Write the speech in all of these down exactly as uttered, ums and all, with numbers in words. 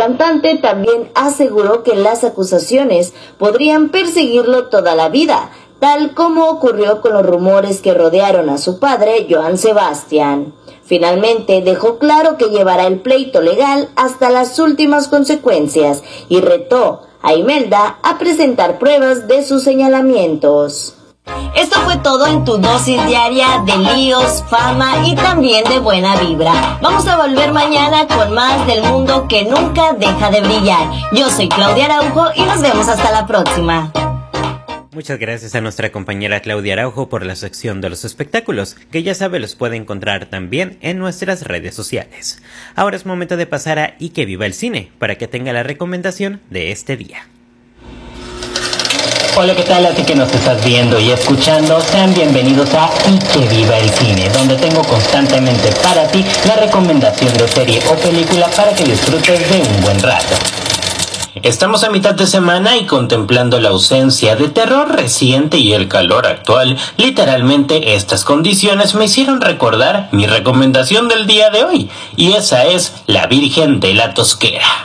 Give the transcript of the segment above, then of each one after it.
cantante también aseguró que las acusaciones podrían perseguirlo toda la vida, tal como ocurrió con los rumores que rodearon a su padre, Johann Sebastian. Finalmente dejó claro que llevará el pleito legal hasta las últimas consecuencias y retó a Imelda a presentar pruebas de sus señalamientos. Esto fue todo en tu dosis diaria de líos, fama y también de buena vibra. Vamos a volver mañana con más del mundo que nunca deja de brillar. Yo soy Claudia Araujo y nos vemos hasta la próxima. Muchas gracias a nuestra compañera Claudia Araujo por la sección de los espectáculos, que ya sabe los puede encontrar también en nuestras redes sociales. Ahora es momento de pasar a Y que viva el cine, para que tenga la recomendación de este día. Hola, ¿qué tal? A ti que nos estás viendo y escuchando, sean bienvenidos a Y que viva el cine, donde tengo constantemente para ti la recomendación de serie o película para que disfrutes de un buen rato. Estamos a mitad de semana y contemplando la ausencia de terror reciente y el calor actual, literalmente estas condiciones me hicieron recordar mi recomendación del día de hoy, y esa es La Virgen de la Tosquera.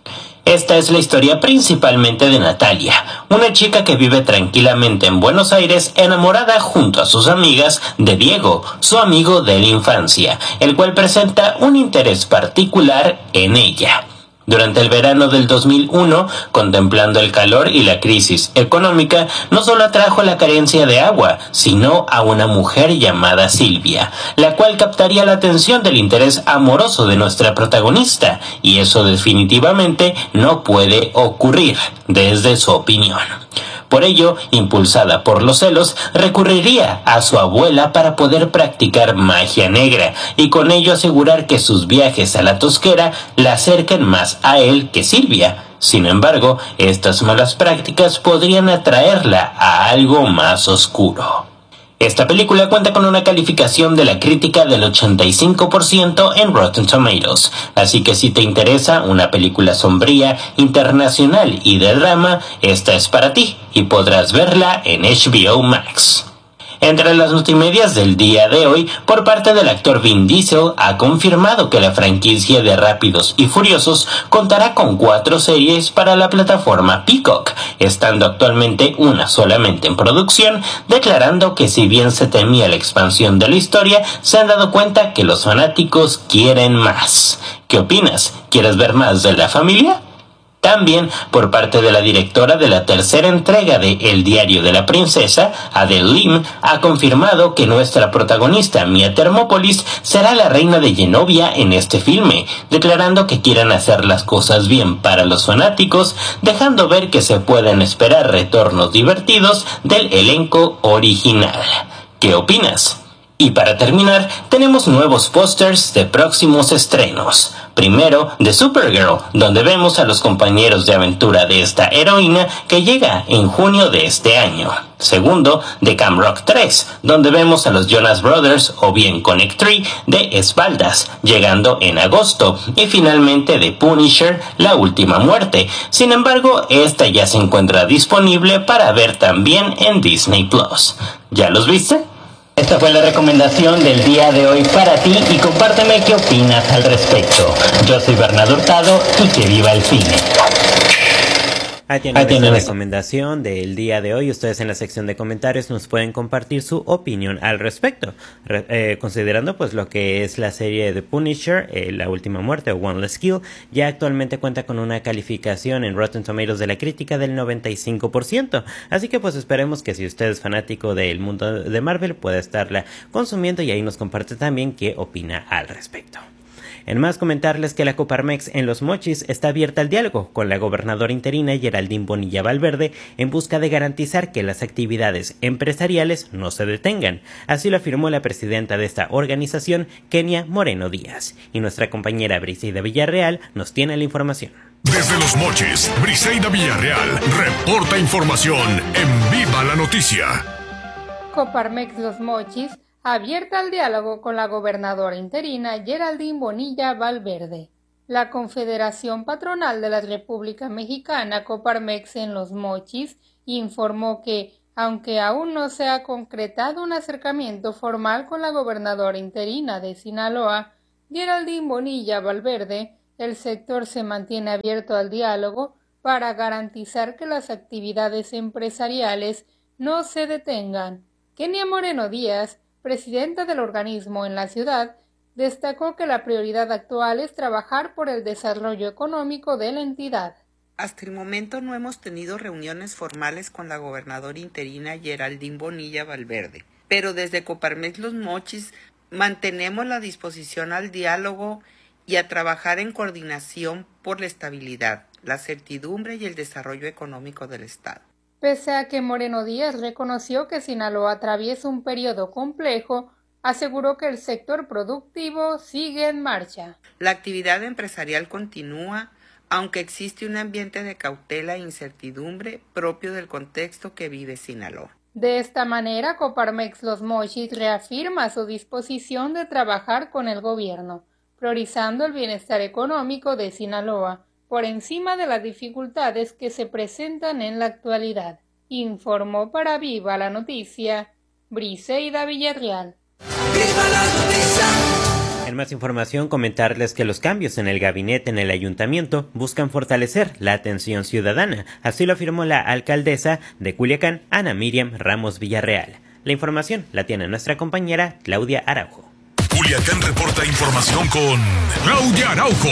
Esta es la historia principalmente de Natalia, una chica que vive tranquilamente en Buenos Aires enamorada junto a sus amigas de Diego, su amigo de la infancia, el cual presenta un interés particular en ella. Durante el verano del dos mil uno, contemplando el calor y la crisis económica, no solo atrajo la carencia de agua, sino a una mujer llamada Silvia, la cual captaría la atención del interés amoroso de nuestra protagonista, y eso definitivamente no puede ocurrir, desde su opinión. Por ello, impulsada por los celos, recurriría a su abuela para poder practicar magia negra y con ello asegurar que sus viajes a la Tosquera la acerquen más a él que Silvia. Sin embargo, estas malas prácticas podrían atraerla a algo más oscuro. Esta película cuenta con una calificación de la crítica del ochenta y cinco por ciento en Rotten Tomatoes, así que si te interesa una película sombría, internacional y de drama, esta es para ti y podrás verla en H B O Max. Entre las multimedias del día de hoy, por parte del actor Vin Diesel, ha confirmado que la franquicia de Rápidos y Furiosos contará con cuatro series para la plataforma Peacock, estando actualmente una solamente en producción, declarando que si bien se temía la expansión de la historia, se han dado cuenta que los fanáticos quieren más. ¿Qué opinas? ¿Quieres ver más de la familia? También, por parte de la directora de la tercera entrega de El Diario de la Princesa, Adele Lim, ha confirmado que nuestra protagonista, Mia Thermopolis, será la reina de Genovia en este filme, declarando que quieren hacer las cosas bien para los fanáticos, dejando ver que se pueden esperar retornos divertidos del elenco original. ¿Qué opinas? Y para terminar, tenemos nuevos pósters de próximos estrenos. Primero, de Supergirl, donde vemos a los compañeros de aventura de esta heroína que llega en junio de este año. Segundo, de Camp Rock tres, donde vemos a los Jonas Brothers o bien Connect tres de espaldas, llegando en agosto. Y finalmente de Punisher, La Última Muerte. Sin embargo, esta ya se encuentra disponible para ver también en Disney Plus. ¿Ya los viste? Esta fue la recomendación del día de hoy para ti y compárteme qué opinas al respecto. Yo soy Bernardo Hurtado y que viva el cine. Ahí tienen Ahí la recomendación del día de hoy. Ustedes en la sección de comentarios nos pueden compartir su opinión al respecto, Re- eh, considerando pues lo que es la serie de Punisher, eh, La Última Muerte o One Less Kill. Ya actualmente cuenta con una calificación en Rotten Tomatoes de la crítica del noventa y cinco por ciento, así que pues esperemos que si usted es fanático del mundo de Marvel pueda estarla consumiendo y ahí nos comparte también qué opina al respecto. En más, comentarles que la Coparmex en Los Mochis está abierta al diálogo con la gobernadora interina Geraldine Bonilla Valverde en busca de garantizar que las actividades empresariales no se detengan. Así lo afirmó la presidenta de esta organización, Kenia Moreno Díaz. Y nuestra compañera Briseida Villarreal nos tiene la información. Desde Los Mochis, Briseida Villarreal reporta información en Viva la Noticia. Coparmex Los Mochis abierta al diálogo con la gobernadora interina Geraldine Bonilla Valverde. La Confederación Patronal de la República Mexicana, Coparmex en Los Mochis, informó que, aunque aún no se ha concretado un acercamiento formal con la gobernadora interina de Sinaloa, Geraldine Bonilla Valverde, el sector se mantiene abierto al diálogo para garantizar que las actividades empresariales no se detengan. Kenia Moreno Díaz, presidenta del organismo en la ciudad, destacó que la prioridad actual es trabajar por el desarrollo económico de la entidad. Hasta el momento no hemos tenido reuniones formales con la gobernadora interina Geraldine Bonilla Valverde, pero desde Coparmex Los Mochis mantenemos la disposición al diálogo y a trabajar en coordinación por la estabilidad, la certidumbre y el desarrollo económico del Estado. Pese a que Moreno Díaz reconoció que Sinaloa atraviesa un periodo complejo, aseguró que el sector productivo sigue en marcha. La actividad empresarial continúa, aunque existe un ambiente de cautela e incertidumbre propio del contexto que vive Sinaloa. De esta manera, Coparmex Los Mochis reafirma su disposición de trabajar con el gobierno, priorizando el bienestar económico de Sinaloa, por encima de las dificultades que se presentan en la actualidad. Informó para Viva la Noticia, Briseida Villarreal. ¡Viva la noticia! En más información, comentarles que los cambios en el gabinete en el ayuntamiento buscan fortalecer la atención ciudadana. Así lo afirmó la alcaldesa de Culiacán, Ana Miriam Ramos Villarreal. La información la tiene nuestra compañera Claudia Araujo. Culiacán reporta información con Claudia Araujo.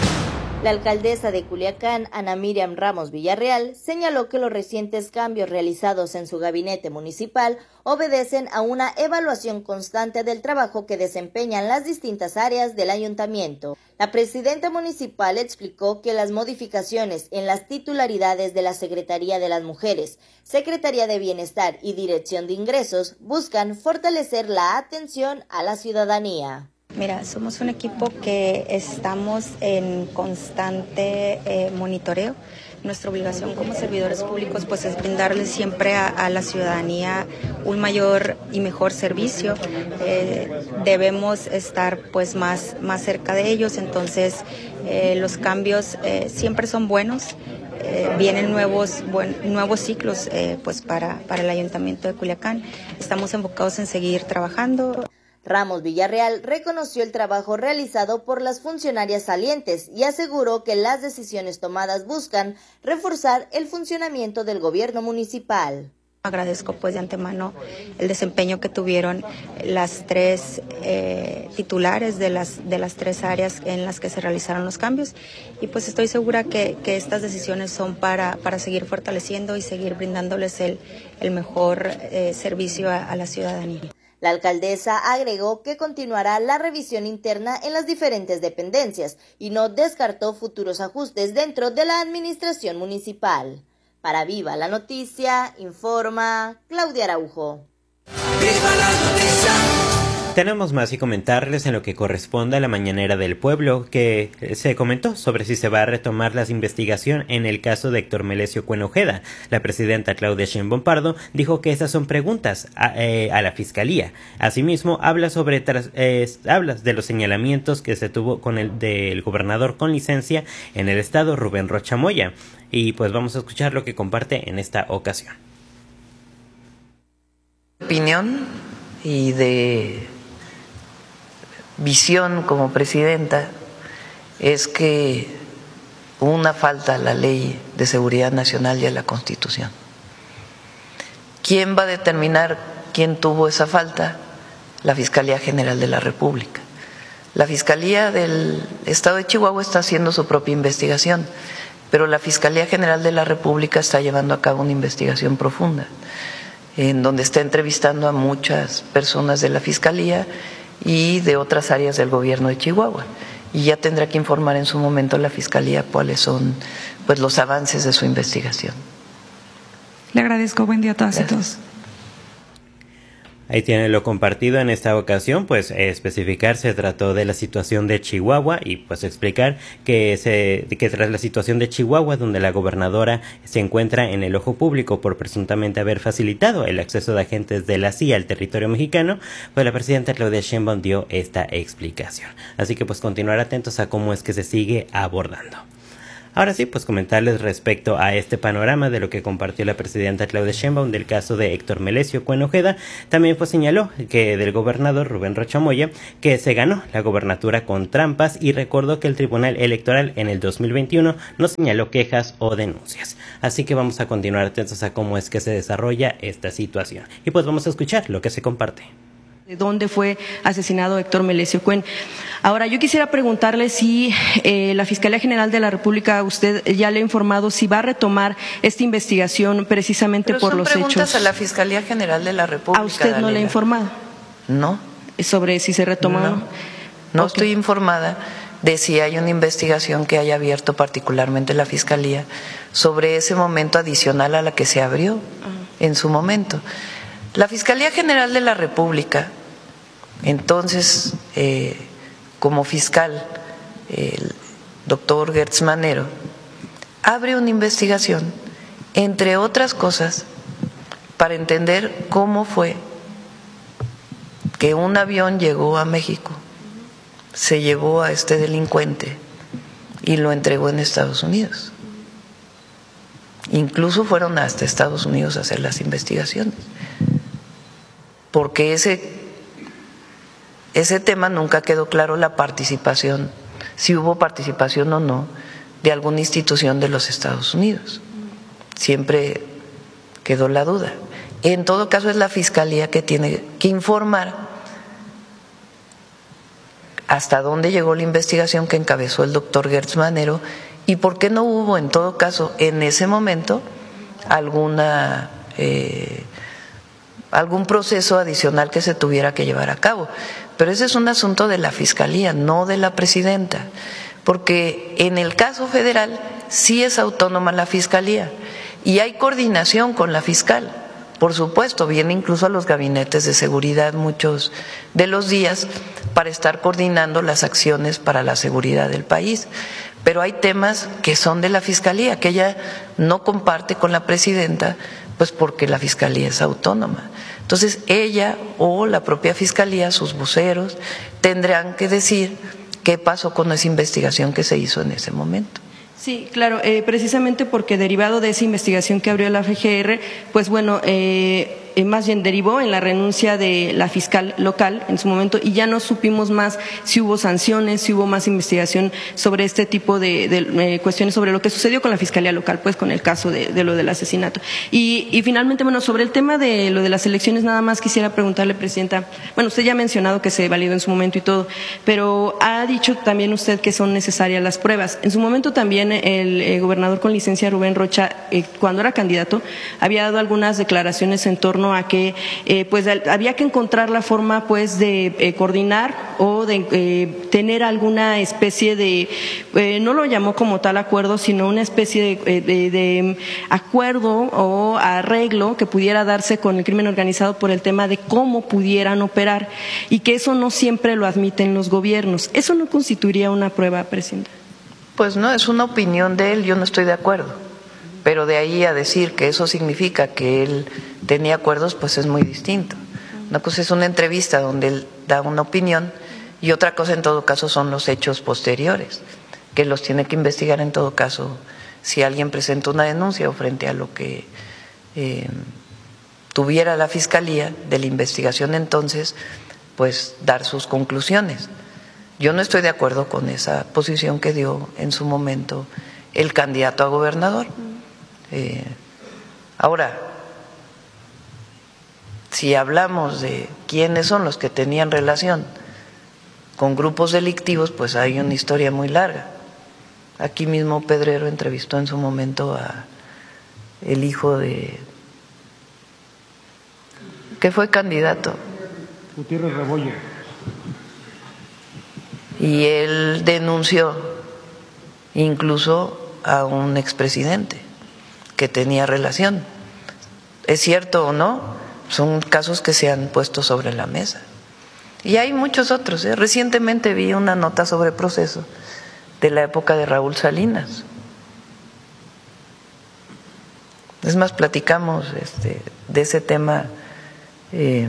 La alcaldesa de Culiacán, Ana Miriam Ramos Villarreal, señaló que los recientes cambios realizados en su gabinete municipal obedecen a una evaluación constante del trabajo que desempeñan las distintas áreas del ayuntamiento. La presidenta municipal explicó que las modificaciones en las titularidades de la Secretaría de las Mujeres, Secretaría de Bienestar y Dirección de Ingresos buscan fortalecer la atención a la ciudadanía. Mira, somos un equipo que estamos en constante eh, monitoreo. Nuestra obligación como servidores públicos pues es brindarles siempre a, a la ciudadanía un mayor y mejor servicio. Eh, debemos estar pues más, más cerca de ellos, entonces eh, los cambios eh, siempre son buenos. Eh, vienen nuevos buen, nuevos ciclos eh, pues para, para el Ayuntamiento de Culiacán. Estamos enfocados en seguir trabajando. Ramos Villarreal reconoció el trabajo realizado por las funcionarias salientes y aseguró que las decisiones tomadas buscan reforzar el funcionamiento del gobierno municipal. Agradezco pues de antemano el desempeño que tuvieron las tres eh, titulares de las de las tres áreas en las que se realizaron los cambios y pues estoy segura que, que estas decisiones son para, para seguir fortaleciendo y seguir brindándoles el, el mejor eh, servicio a, a la ciudadanía. La alcaldesa agregó que continuará la revisión interna en las diferentes dependencias y no descartó futuros ajustes dentro de la administración municipal. Para Viva la Noticia, informa Claudia Araujo. ¡Viva la noticia! Tenemos más y comentarles en lo que corresponde a la mañanera del pueblo, que se comentó sobre si se va a retomar la investigación en el caso de Héctor Melesio Cuenojeda. La presidenta Claudia Sheinbaum Pardo dijo que esas son preguntas a, eh, a la fiscalía. Asimismo, habla sobre tras, eh, habla de los señalamientos que se tuvo con el del gobernador con licencia en el estado, Rubén Rocha Moya. Y pues vamos a escuchar lo que comparte en esta ocasión. Opinión y de visión como presidenta es que hubo una falta a la Ley de Seguridad Nacional y a la Constitución. ¿Quién va a determinar quién tuvo esa falta? La Fiscalía General de la República. La Fiscalía del Estado de Chihuahua está haciendo su propia investigación, pero la Fiscalía General de la República está llevando a cabo una investigación profunda, en donde está entrevistando a muchas personas de la Fiscalía y de otras áreas del gobierno de Chihuahua. Y ya tendrá que informar en su momento la Fiscalía cuáles son pues, los avances de su investigación. Le agradezco. Buen día a todas Gracias. y todos. Ahí tiene lo compartido en esta ocasión, pues eh, especificar se trató de la situación de Chihuahua y pues explicar que se que tras la situación de Chihuahua, donde la gobernadora se encuentra en el ojo público por presuntamente haber facilitado el acceso de agentes de la C I A al territorio mexicano, pues la presidenta Claudia Sheinbaum dio esta explicación. Así que pues continuar atentos a cómo es que se sigue abordando. Ahora sí, pues comentarles respecto a este panorama de lo que compartió la presidenta Claudia Sheinbaum del caso de Héctor Melesio Cuen Ojeda. También pues señaló que del gobernador Rubén Rocha Moya que se ganó la gobernatura con trampas y recordó que el Tribunal Electoral en el dos mil veintiuno no señaló quejas o denuncias. Así que vamos a continuar atentos a cómo es que se desarrolla esta situación. Y pues vamos a escuchar lo que se comparte. ¿De dónde fue asesinado Héctor Melesio Cuen? Ahora, yo quisiera preguntarle si eh, la Fiscalía General de la República, usted ya le ha informado si va a retomar esta investigación precisamente Pero por son los preguntas hechos. A la Fiscalía General de la República. ¿A usted no Dalila. le ha informado? No. ¿Sobre si se retoma no? o no? No okay. Estoy informada de si hay una investigación que haya abierto particularmente la Fiscalía sobre ese momento adicional a la que se abrió uh-huh. en su momento. La Fiscalía General de la República, entonces, eh, como fiscal, el doctor Gertz Manero, abre una investigación, entre otras cosas, para entender cómo fue que un avión llegó a México, se llevó a este delincuente y lo entregó en Estados Unidos. Incluso fueron hasta Estados Unidos a hacer las investigaciones. Porque ese, ese tema nunca quedó claro, la participación, si hubo participación o no de alguna institución de los Estados Unidos. Siempre quedó la duda. En todo caso es la Fiscalía que tiene que informar hasta dónde llegó la investigación que encabezó el doctor Gertz Manero y por qué no hubo en todo caso en ese momento alguna... Eh, algún proceso adicional que se tuviera que llevar a cabo. Pero ese es un asunto de la Fiscalía, no de la presidenta, porque en el caso federal sí es autónoma la Fiscalía y hay coordinación con la fiscal. Por supuesto, viene incluso a los gabinetes de seguridad muchos de los días para estar coordinando las acciones para la seguridad del país. Pero hay temas que son de la Fiscalía, que ella no comparte con la presidenta, pues porque la Fiscalía es autónoma. Entonces, ella o la propia Fiscalía, sus voceros, tendrán que decir qué pasó con esa investigación que se hizo en ese momento. Sí, claro, eh, precisamente porque derivado de esa investigación que abrió la F G R, pues bueno, eh, eh, más bien derivó en la renuncia de la fiscal local en su momento y ya no supimos más si hubo sanciones, si hubo más investigación sobre este tipo de, de eh, cuestiones, sobre lo que sucedió con la Fiscalía local, pues con el caso de, de lo del asesinato. Y, y finalmente, bueno, sobre el tema de lo de las elecciones, nada más quisiera preguntarle, Presidenta, bueno, usted ya ha mencionado que se validó en su momento y todo, pero ha dicho también usted que son necesarias las pruebas. En su momento también el eh, gobernador con licencia Rubén Rocha, eh, cuando era candidato, había dado algunas declaraciones en torno a que eh, pues había que encontrar la forma pues de eh, coordinar o de eh, tener alguna especie de, eh, no lo llamó como tal acuerdo, sino una especie de, de, de acuerdo o arreglo que pudiera darse con el crimen organizado por el tema de cómo pudieran operar y que eso no siempre lo admiten los gobiernos. ¿Eso no constituiría una prueba, Presidenta? Pues no, es una opinión de él, yo no estoy de acuerdo. Pero de ahí a decir que eso significa que él tenía acuerdos, pues es muy distinto. Una cosa es una entrevista donde él da una opinión y otra cosa en todo caso son los hechos posteriores, que los tiene que investigar en todo caso si alguien presenta una denuncia o frente a lo que eh, tuviera la Fiscalía de la investigación entonces, pues dar sus conclusiones. Yo no estoy de acuerdo con esa posición que dio en su momento el candidato a gobernador. Eh, ahora, si hablamos de quiénes son los que tenían relación con grupos delictivos, pues hay una historia muy larga. Aquí mismo Pedrero entrevistó en su momento a el hijo de que fue candidato, Gutiérrez Rebollo, y él denunció incluso a un expresidente que tenía relación. ¿Es cierto o no? Son casos que se han puesto sobre la mesa. Y hay muchos otros, ¿eh? Recientemente vi una nota sobre Proceso de la época de Raúl Salinas. Es más, platicamos este, de ese tema eh,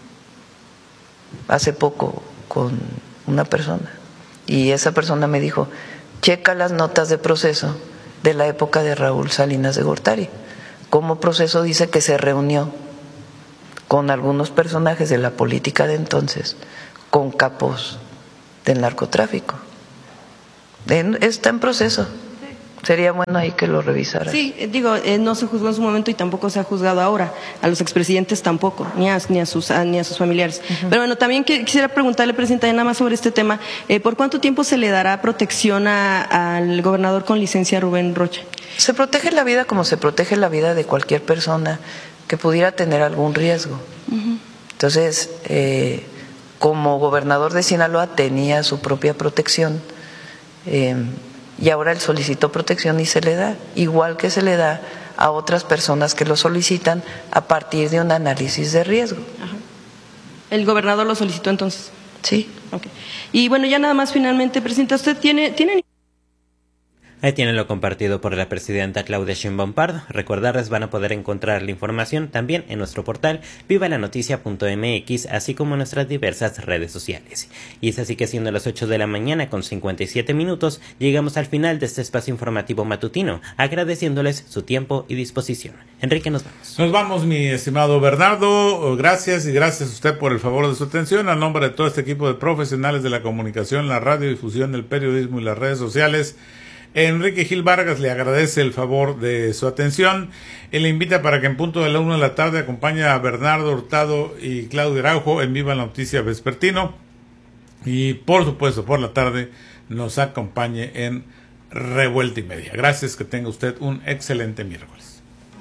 hace poco con una persona y esa persona me dijo, checa las notas de Proceso de la época de Raúl Salinas de Gortari. Como proceso dice que se reunió con algunos personajes de la política de entonces, con capos del narcotráfico. En, está en proceso. Sería bueno ahí que lo revisara. Sí, digo, eh, no se juzgó en su momento y tampoco se ha juzgado ahora. A los expresidentes tampoco, ni a, ni a, sus, a, ni a sus familiares. Uh-huh. Pero bueno, también que, quisiera preguntarle, Presidenta, nada más sobre este tema. Eh, ¿Por cuánto tiempo se le dará protección a, al gobernador con licencia Rubén Rocha? Se protege la vida como se protege la vida de cualquier persona que pudiera tener algún riesgo. Uh-huh. Entonces, eh, como gobernador de Sinaloa tenía su propia protección, eh, y ahora él solicitó protección y se le da, igual que se le da a otras personas que lo solicitan a partir de un análisis de riesgo. Ajá. ¿El gobernador lo solicitó entonces? Sí. Okay. Y bueno, ya nada más finalmente, Presidenta, ¿usted tiene... tiene... Ahí tienen lo compartido por la presidenta Claudia Sheinbaum Pardo. Recordarles, van a poder encontrar la información también en nuestro portal viva la noticia punto m x, así como en nuestras diversas redes sociales. Y es así que siendo las ocho de la mañana con cincuenta y siete minutos, llegamos al final de este espacio informativo matutino, agradeciéndoles su tiempo y disposición. Enrique, nos vamos. Nos vamos, mi estimado Bernardo. Gracias y gracias a usted por el favor de su atención. A nombre de todo este equipo de profesionales de la comunicación, la radiodifusión, el periodismo y las redes sociales, Enrique Gil Vargas le agradece el favor de su atención. Él le invita para que en punto de la una de la tarde acompañe a Bernardo Hurtado y Claudio Araujo en Viva la Noticia Vespertino. Y por supuesto, por la tarde nos acompañe en Revuelta y Media. Gracias, que tenga usted un excelente miércoles.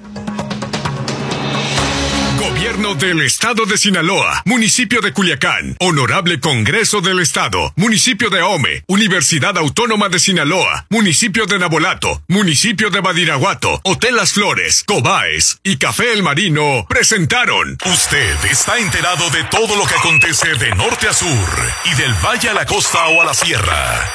Gobierno del Estado de Sinaloa, Municipio de Culiacán, Honorable Congreso del Estado, Municipio de Ahome, Universidad Autónoma de Sinaloa, Municipio de Nabolato, Municipio de Badiraguato, Hotel Las Flores, Cobaes y Café El Marino presentaron. Usted está enterado de todo lo que acontece de norte a sur y del valle a la costa o a la sierra.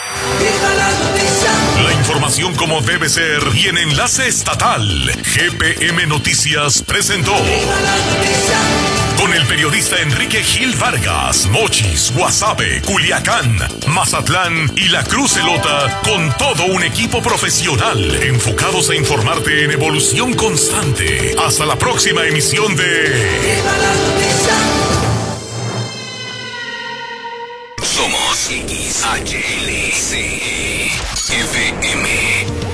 La información como debe ser y en enlace estatal. G P M Noticias presentó. Con el periodista Enrique Gil Vargas, Mochis, Guasave, Culiacán, Mazatlán y la Cruz Elota, con todo un equipo profesional enfocados a informarte en evolución constante. Hasta la próxima emisión de Somos X H L C F M.